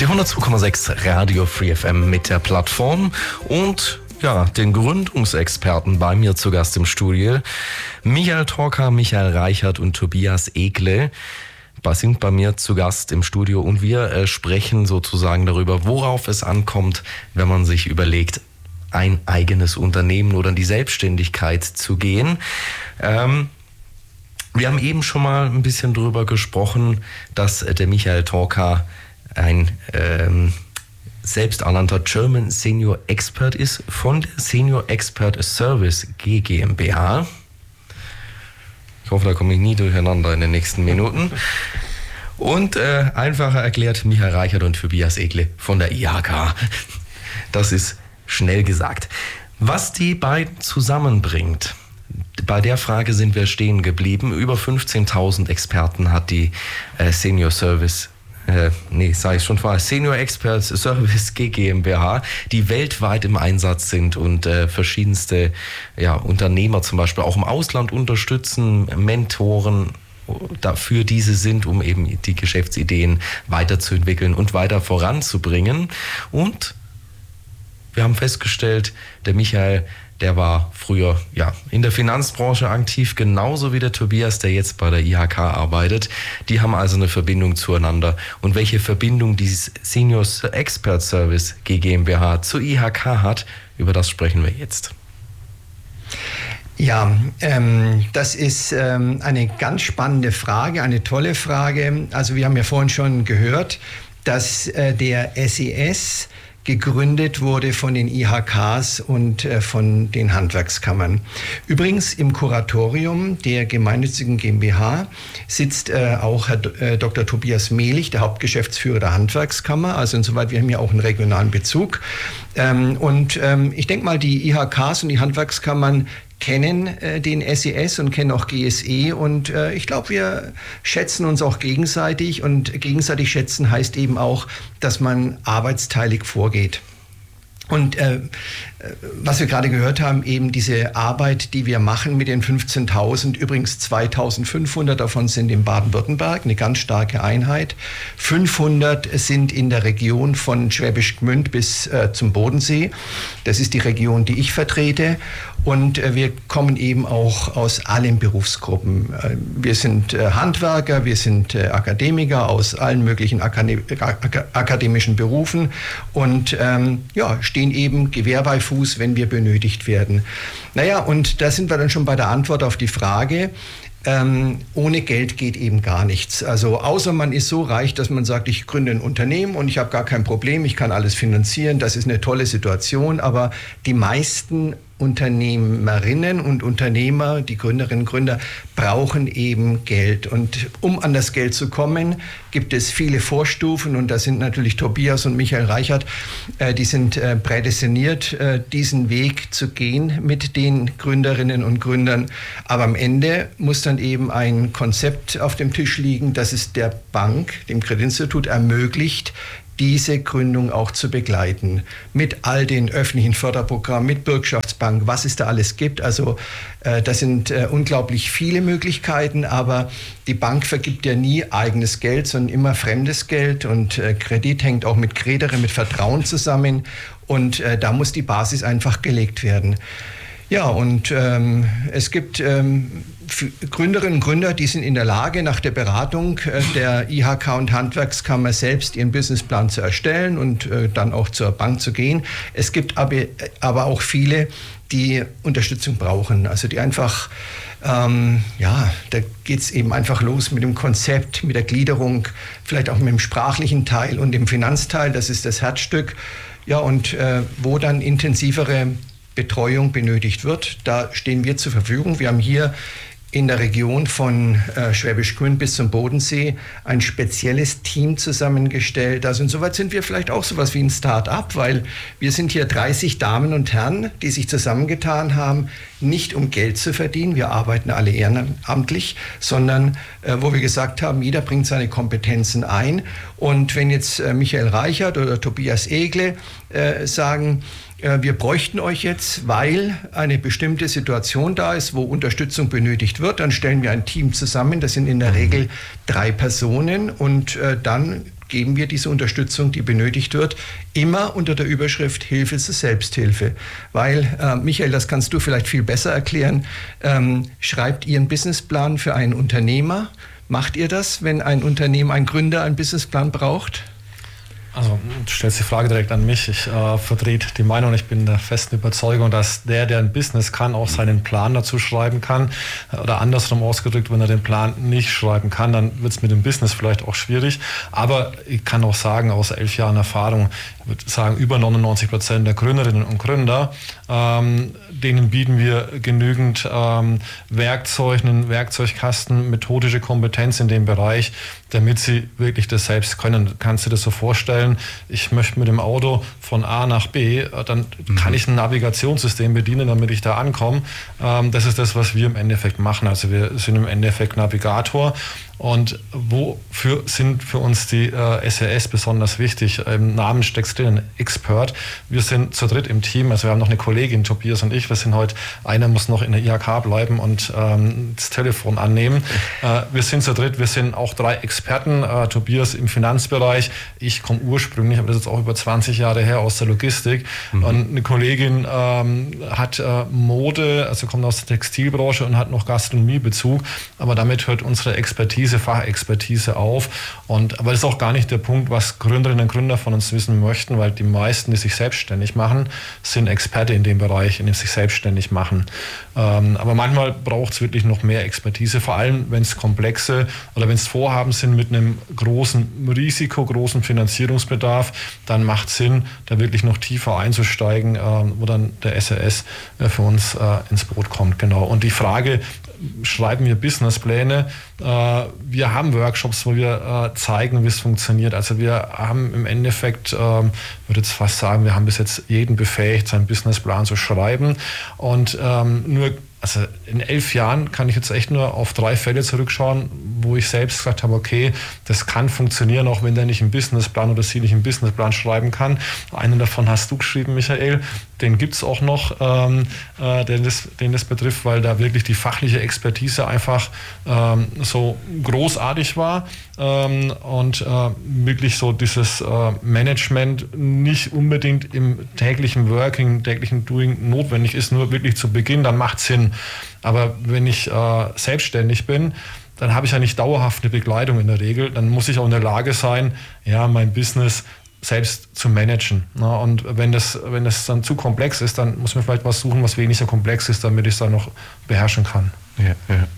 102,6 Radio Free FM mit der Plattform und den Gründungsexperten bei mir zu Gast im Studio. Michael Torka, Michael Reichert und Tobias Egle sind bei mir zu Gast im Studio und wir sprechen sozusagen darüber, worauf es ankommt, wenn man sich überlegt, ein eigenes Unternehmen oder in die Selbstständigkeit zu gehen. Wir haben eben schon mal ein bisschen drüber gesprochen, dass der Michael Torka ein selbsternannter German Senior Expert ist von der Senior Expert Service GmbH. Ich hoffe, da komme ich nie durcheinander in den nächsten Minuten. Und einfacher erklärt, Michael Reichert und Tobias Egle von der IHK. Das ist schnell gesagt. Was die beiden zusammenbringt, bei der Frage sind wir stehen geblieben. Über 15.000 Experten hat die Senior Expert Service GmbH, die weltweit im Einsatz sind und verschiedenste Unternehmer zum Beispiel auch im Ausland unterstützen, Mentoren dafür diese sind, um eben die Geschäftsideen weiterzuentwickeln und weiter voranzubringen. Und wir haben festgestellt, der Michael, der war früher in der Finanzbranche aktiv, genauso wie der Tobias, der jetzt bei der IHK arbeitet. Die haben also eine Verbindung zueinander. Und welche Verbindung dieses Senior Expert Service GmbH zur IHK hat, über das sprechen wir jetzt. Ja, das ist eine ganz spannende Frage, eine tolle Frage. Also wir haben ja vorhin schon gehört, dass der SES gegründet wurde von den IHKs und von den Handwerkskammern. Übrigens im Kuratorium der gemeinnützigen GmbH sitzt auch Herr Dr. Tobias Mehlich, der Hauptgeschäftsführer der Handwerkskammer. Also insoweit, wir haben ja auch einen regionalen Bezug. Ich denke mal, die IHKs und die Handwerkskammern kennen den SES und kennen auch GSE und ich glaube, wir schätzen uns auch gegenseitig und gegenseitig schätzen heißt eben auch, dass man arbeitsteilig vorgeht. Und was wir gerade gehört haben, eben diese Arbeit, die wir machen mit den 15.000, übrigens 2.500 davon sind in Baden-Württemberg, eine ganz starke Einheit. 500 sind in der Region von Schwäbisch Gmünd bis zum Bodensee. Das ist die Region, die ich vertrete. Und wir kommen eben auch aus allen Berufsgruppen. Wir sind Handwerker, wir sind Akademiker aus allen möglichen akademischen Berufen und stehen eben Gewehr bei Fuß, wenn wir benötigt werden. Naja, und da sind wir dann schon bei der Antwort auf die Frage. Ohne Geld geht eben gar nichts. Also außer man ist so reich, dass man sagt, ich gründe ein Unternehmen und ich habe gar kein Problem, ich kann alles finanzieren, das ist eine tolle Situation, aber die meisten Unternehmerinnen und Unternehmer, die Gründerinnen und Gründer, brauchen eben Geld. Und um an das Geld zu kommen, gibt es viele Vorstufen und da sind natürlich Tobias und Michael Reichert, die sind prädestiniert, diesen Weg zu gehen mit den Gründerinnen und Gründern. Aber am Ende muss dann eben ein Konzept auf dem Tisch liegen, das es der Bank, dem Kreditinstitut ermöglicht, diese Gründung auch zu begleiten. Mit all den öffentlichen Förderprogrammen, mit Bürgschaftsbank, was es da alles gibt. Also das sind unglaublich viele Möglichkeiten, aber die Bank vergibt ja nie eigenes Geld, sondern immer fremdes Geld und Kredit hängt auch mit Credere, mit Vertrauen zusammen und da muss die Basis einfach gelegt werden. Ja, und es gibt Gründerinnen und Gründer, die sind in der Lage, nach der Beratung der IHK und Handwerkskammer selbst ihren Businessplan zu erstellen und dann auch zur Bank zu gehen. Es gibt aber auch viele, die Unterstützung brauchen, also die einfach, da geht es eben einfach los mit dem Konzept, mit der Gliederung, vielleicht auch mit dem sprachlichen Teil und dem Finanzteil, das ist das Herzstück. Ja, und wo dann intensivere Betreuung benötigt wird, da stehen wir zur Verfügung. Wir haben hier in der Region von Schwäbisch Gmünd bis zum Bodensee ein spezielles Team zusammengestellt. Also insoweit sind wir vielleicht auch sowas wie ein Start-up, weil wir sind hier 30 Damen und Herren, die sich zusammengetan haben, nicht um Geld zu verdienen, wir arbeiten alle ehrenamtlich, sondern wo wir gesagt haben, jeder bringt seine Kompetenzen ein. Und wenn jetzt Michael Reichert oder Tobias Egle sagen, wir bräuchten euch jetzt, weil eine bestimmte Situation da ist, wo Unterstützung benötigt wird, dann stellen wir ein Team zusammen, das sind in der Regel 3 Personen und dann geben wir diese Unterstützung, die benötigt wird, immer unter der Überschrift Hilfe zur Selbsthilfe. Weil, Michael, das kannst du vielleicht viel besser erklären, schreibt ihr einen Businessplan für einen Unternehmer? Macht ihr das, wenn ein Unternehmen, ein Gründer einen Businessplan braucht? Also du stellst die Frage direkt an mich. Ich vertrete die Meinung, ich bin der festen Überzeugung, dass der ein Business kann, auch seinen Plan dazu schreiben kann. Oder andersrum ausgedrückt, wenn er den Plan nicht schreiben kann, dann wird es mit dem Business vielleicht auch schwierig. Aber ich kann auch sagen, aus 11 Jahren Erfahrung, ich würde sagen, über 99% der Gründerinnen und Gründer, denen bieten wir genügend Werkzeug, einen Werkzeugkasten, methodische Kompetenz in dem Bereich, damit sie wirklich das selbst können. Kannst du dir das so vorstellen, ich möchte mit dem Auto von A nach B, dann kann ich ein Navigationssystem bedienen, damit ich da ankomme. Das ist das, was wir im Endeffekt machen. Also wir sind im Endeffekt Navigator. Und wofür sind für uns die SES besonders wichtig? Im Namen steckt drin, Expert. Wir sind zu dritt im Team, also wir haben noch eine Kollegin, Tobias und ich. Wir sind heute, einer muss noch in der IHK bleiben und das Telefon annehmen. Wir sind zu dritt, wir sind auch 3 Experten. Tobias im Finanzbereich, ich komme ursprünglich, aber das ist jetzt auch über 20 Jahre her, aus der Logistik. Und eine Kollegin hat Mode, also kommt aus der Textilbranche und hat noch Gastronomiebezug. Aber damit hört unsere Fachexpertise auf. Aber das ist auch gar nicht der Punkt, was Gründerinnen und Gründer von uns wissen möchten, weil die meisten, die sich selbstständig machen, sind Experte in dem Bereich, in dem sie sich selbstständig machen. Aber manchmal braucht es wirklich noch mehr Expertise, vor allem wenn es komplexe oder wenn es Vorhaben sind mit einem großen Risiko, großen Finanzierungsbedarf, dann macht es Sinn, da wirklich noch tiefer einzusteigen, wo dann der SES für uns ins Boot kommt. Genau. Und die Frage, schreiben wir Businesspläne? Wir haben Workshops, wo wir zeigen, wie es funktioniert. Also wir haben im Endeffekt, würde jetzt fast sagen, wir haben bis jetzt jeden befähigt, seinen Businessplan zu schreiben. Und also in 11 Jahren kann ich jetzt echt nur auf 3 Fälle zurückschauen, wo ich selbst gesagt habe, okay, das kann funktionieren, auch wenn der nicht einen Businessplan oder sie nicht einen Businessplan schreiben kann. Einen davon hast du geschrieben, Michael. Den gibt es auch noch, den das betrifft, weil da wirklich die fachliche Expertise einfach so großartig war und wirklich so dieses Management nicht unbedingt im täglichen Working, täglichen Doing notwendig ist, nur wirklich zu Beginn, dann macht es Sinn. Aber wenn ich selbstständig bin, dann habe ich ja nicht dauerhaft eine Begleitung in der Regel. Dann muss ich auch in der Lage sein, ja, mein Business selbst zu managen. Und wenn das dann zu komplex ist, dann muss man vielleicht was suchen, was weniger komplex ist, damit ich es dann noch beherrschen kann. Ja.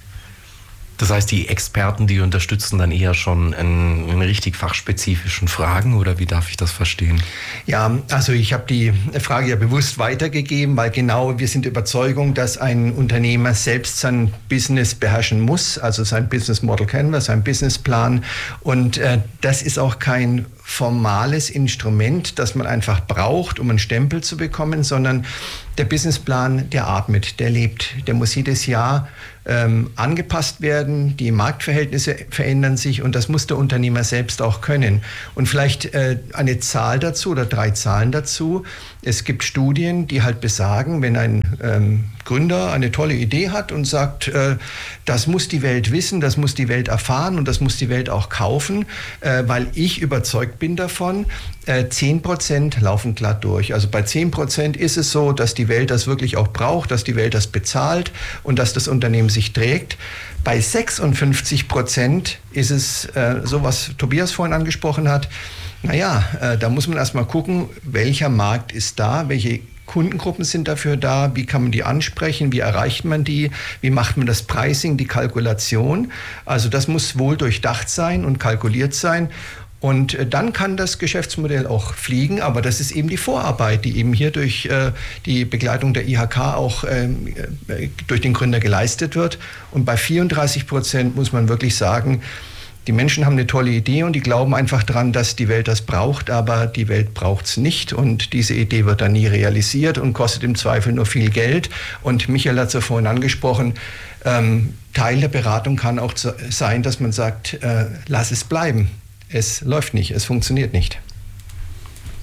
Das heißt, die Experten, die unterstützen dann eher schon in richtig fachspezifischen Fragen, oder wie darf ich das verstehen? Ja, also ich habe die Frage ja bewusst weitergegeben, weil genau wir sind der Überzeugung, dass ein Unternehmer selbst sein Business beherrschen muss, also sein Business Model Canvas, sein Businessplan. Und das ist auch kein formales Instrument, das man einfach braucht, um einen Stempel zu bekommen, sondern der Businessplan, der atmet, der lebt, der muss jedes Jahr angepasst werden, die Marktverhältnisse verändern sich und das muss der Unternehmer selbst auch können. Und vielleicht eine Zahl dazu oder 3 Zahlen dazu. Es gibt Studien, die halt besagen, wenn ein Gründer eine tolle Idee hat und sagt, das muss die Welt wissen, das muss die Welt erfahren und das muss die Welt auch kaufen, weil ich überzeugt bin davon, 10% laufen glatt durch. Also bei 10% ist es so, dass die Welt das wirklich auch braucht, dass die Welt das bezahlt und dass das Unternehmen sich trägt. Bei 56% ist es so, was Tobias vorhin angesprochen hat. Naja, da muss man erstmal gucken, welcher Markt ist da, welche Kundengruppen sind dafür da, wie kann man die ansprechen, wie erreicht man die, wie macht man das Pricing, die Kalkulation. Also das muss wohl durchdacht sein und kalkuliert sein. Und dann kann das Geschäftsmodell auch fliegen, aber das ist eben die Vorarbeit, die eben hier durch die Begleitung der IHK auch durch den Gründer geleistet wird. Und bei 34% muss man wirklich sagen, die Menschen haben eine tolle Idee und die glauben einfach dran, dass die Welt das braucht, aber die Welt braucht es nicht und diese Idee wird dann nie realisiert und kostet im Zweifel nur viel Geld. Und Michael hat es ja vorhin angesprochen, Teil der Beratung kann auch sein, dass man sagt, lass es bleiben. Es läuft nicht, es funktioniert nicht.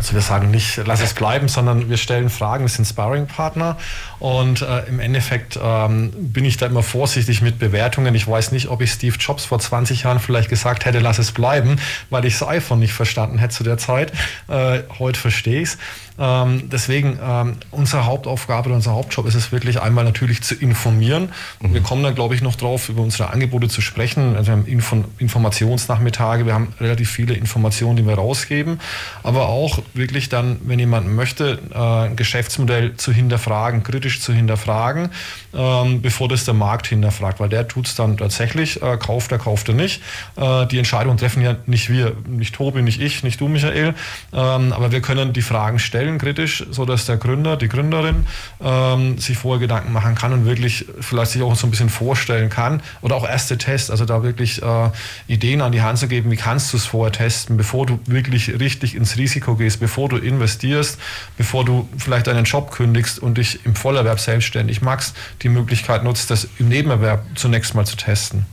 Also wir sagen nicht, lass es bleiben, sondern wir stellen Fragen, wir sind Sparring-Partner und im Endeffekt bin ich da immer vorsichtig mit Bewertungen. Ich weiß nicht, ob ich Steve Jobs vor 20 Jahren vielleicht gesagt hätte, lass es bleiben, weil ich das iPhone nicht verstanden hätte zu der Zeit. Heute verstehe ich es. Deswegen unsere Hauptaufgabe, unser Hauptjob ist es wirklich einmal natürlich zu informieren. Wir kommen dann, glaube ich, noch drauf, über unsere Angebote zu sprechen. Also wir haben Informationsnachmittage, wir haben relativ viele Informationen, die wir rausgeben, aber auch wirklich dann, wenn jemand möchte, ein Geschäftsmodell zu hinterfragen, kritisch zu hinterfragen, bevor das der Markt hinterfragt, weil der tut es dann tatsächlich, kauft er nicht. Die Entscheidung treffen ja nicht wir, nicht Tobi, nicht ich, nicht du, Michael, aber wir können die Fragen stellen, kritisch, so dass der Gründer, die Gründerin sich vorher Gedanken machen kann und wirklich vielleicht sich auch so ein bisschen vorstellen kann oder auch erste Tests, also da wirklich Ideen an die Hand zu geben, wie kannst du es vorher testen, bevor du wirklich richtig ins Risiko gehst, bevor du investierst, bevor du vielleicht einen Job kündigst und dich im Vollerwerb selbstständig machst, die Möglichkeit nutzt, das im Nebenerwerb zunächst mal zu testen.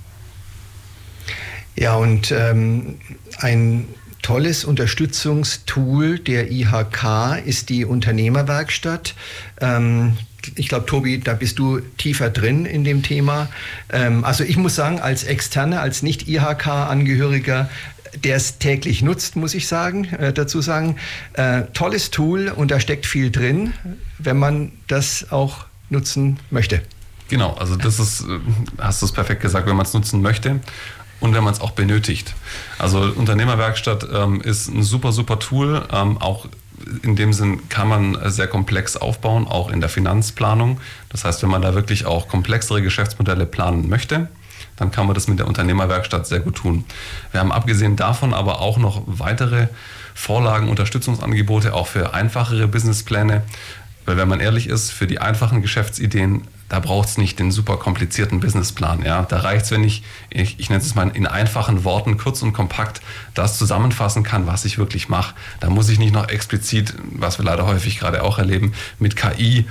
Ja, und ein tolles Unterstützungstool der IHK ist die Unternehmerwerkstatt. Ich glaube, Tobi, da bist du tiefer drin in dem Thema. Also ich muss sagen, als Externer, als Nicht-IHK-Angehöriger, der es täglich nutzt, muss ich dazu sagen, tolles Tool und da steckt viel drin, wenn man das auch nutzen möchte. Genau, also das ist, hast du es perfekt gesagt, wenn man es nutzen möchte. Und wenn man es auch benötigt. Also Unternehmerwerkstatt ist ein super, super Tool. Auch in dem Sinn kann man sehr komplex aufbauen, auch in der Finanzplanung. Das heißt, wenn man da wirklich auch komplexere Geschäftsmodelle planen möchte, dann kann man das mit der Unternehmerwerkstatt sehr gut tun. Wir haben abgesehen davon aber auch noch weitere Vorlagen, Unterstützungsangebote, auch für einfachere Businesspläne. Weil wenn man ehrlich ist, für die einfachen Geschäftsideen, da braucht es nicht den super komplizierten Businessplan. Ja? Da reicht es, wenn ich nenne es mal in einfachen Worten, kurz und kompakt, das zusammenfassen kann, was ich wirklich mache. Da muss ich nicht noch explizit, was wir leider häufig gerade auch erleben, mit KI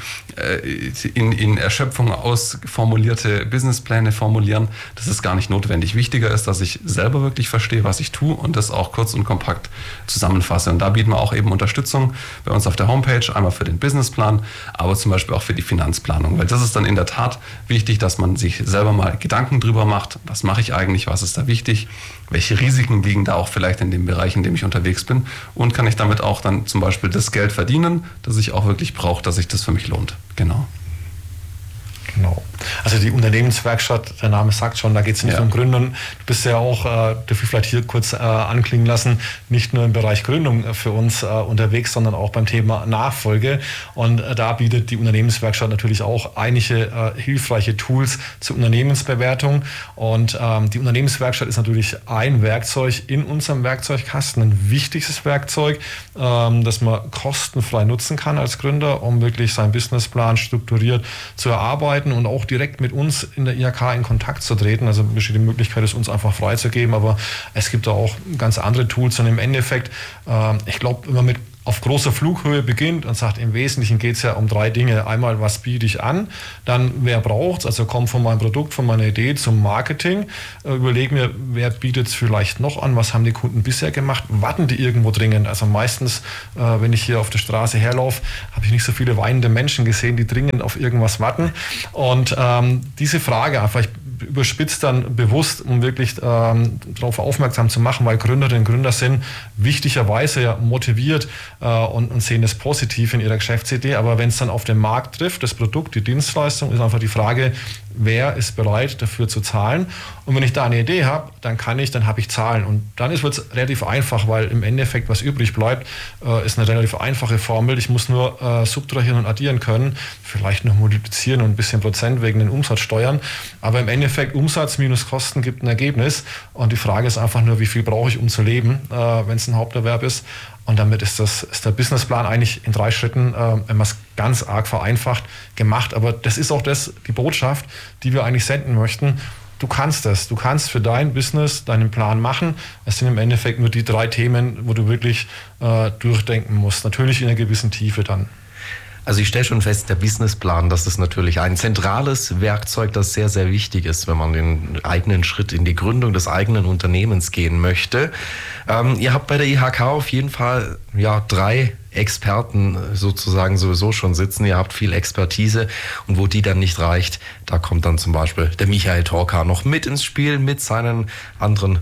in Erschöpfung ausformulierte Businesspläne formulieren. Das ist gar nicht notwendig. Wichtiger ist, dass ich selber wirklich verstehe, was ich tue und das auch kurz und kompakt zusammenfasse. Und da bieten wir auch eben Unterstützung bei uns auf der Homepage, einmal für den Businessplan, aber zum Beispiel auch für die Finanzplanung, weil das ist dann in der Tat wichtig, dass man sich selber mal Gedanken drüber macht, was mache ich eigentlich, was ist da wichtig, welche Risiken liegen da auch vielleicht in dem Bereich, in dem ich unterwegs bin und kann ich damit auch dann zum Beispiel das Geld verdienen, das ich auch wirklich brauche, dass sich das für mich lohnt. Genau. Also die Unternehmenswerkstatt, der Name sagt schon, da geht es nicht um Gründung. Du bist ja auch, darf ich vielleicht hier kurz anklingen lassen, nicht nur im Bereich Gründung für uns unterwegs, sondern auch beim Thema Nachfolge. Und da bietet die Unternehmenswerkstatt natürlich auch einige hilfreiche Tools zur Unternehmensbewertung. Und die Unternehmenswerkstatt ist natürlich ein Werkzeug in unserem Werkzeugkasten, ein wichtiges Werkzeug, das man kostenfrei nutzen kann als Gründer, um wirklich seinen Businessplan strukturiert zu erarbeiten und auch direkt mit uns in der IHK in Kontakt zu treten. Also besteht die Möglichkeit, es uns einfach freizugeben, aber es gibt da auch ganz andere Tools und im Endeffekt, ich glaube, wenn man mit auf großer Flughöhe beginnt und sagt, im Wesentlichen geht es ja um 3 Dinge. Einmal, was biete ich an? Dann, wer braucht es? Also kommt von meinem Produkt, von meiner Idee zum Marketing. Überlege mir, wer bietet es vielleicht noch an? Was haben die Kunden bisher gemacht? Warten die irgendwo dringend? Also meistens, wenn ich hier auf der Straße herlaufe, habe ich nicht so viele weinende Menschen gesehen, die dringend auf irgendwas warten. Und diese Frage einfach, ich überspitzt dann bewusst, um wirklich darauf aufmerksam zu machen, weil Gründerinnen und Gründer sind wichtigerweise ja motiviert und sehen das positiv in ihrer Geschäftsidee. Aber wenn es dann auf den Markt trifft, das Produkt, die Dienstleistung, ist einfach die Frage, wer ist bereit dafür zu zahlen? Und wenn ich da eine Idee habe, dann habe ich Zahlen. Und dann wird es relativ einfach, weil im Endeffekt, was übrig bleibt, ist eine relativ einfache Formel. Ich muss nur subtrahieren und addieren können, vielleicht noch multiplizieren und ein bisschen Prozent wegen den Umsatzsteuern. Aber im Endeffekt, Umsatz minus Kosten gibt ein Ergebnis. Und die Frage ist einfach nur, wie viel brauche ich, um zu leben, wenn es ein Haupterwerb ist. Und damit ist der Businessplan eigentlich in 3 Schritten, wenn man es ganz arg vereinfacht, gemacht. Aber das ist auch die Botschaft, die wir eigentlich senden möchten. Du kannst das. Du kannst für dein Business deinen Plan machen. Es sind im Endeffekt nur die 3 Themen, wo du wirklich durchdenken musst. Natürlich in einer gewissen Tiefe dann. Also ich stelle schon fest, der Businessplan, das ist natürlich ein zentrales Werkzeug, das sehr, sehr wichtig ist, wenn man den eigenen Schritt in die Gründung des eigenen Unternehmens gehen möchte. Ihr habt bei der IHK auf jeden Fall 3 Experten sozusagen sowieso schon sitzen. Ihr habt viel Expertise und wo die dann nicht reicht, da kommt dann zum Beispiel der Michael Torka noch mit ins Spiel mit seinen anderen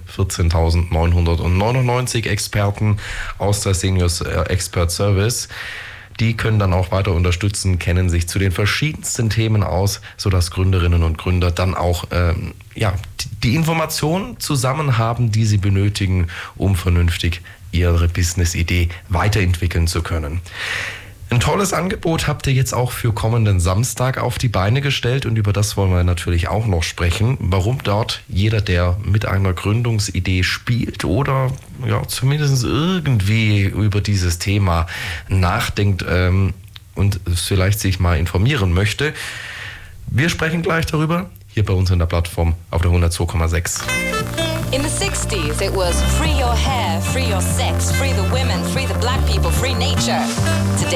14.999 Experten aus der Seniors Expert Service. Die können dann auch weiter unterstützen, kennen sich zu den verschiedensten Themen aus, sodass Gründerinnen und Gründer dann auch die Informationen zusammen haben, die sie benötigen, um vernünftig ihre Business-Idee weiterentwickeln zu können. Ein tolles Angebot habt ihr jetzt auch für kommenden Samstag auf die Beine gestellt und über das wollen wir natürlich auch noch sprechen. Warum dort jeder, der mit einer Gründungsidee spielt oder zumindest irgendwie über dieses Thema nachdenkt und vielleicht sich mal informieren möchte. Wir sprechen gleich darüber, hier bei uns in der Plattform auf der 102,6. In the 60s, it was free your hair, free your sex, free the women, free the black people, free nature. Today,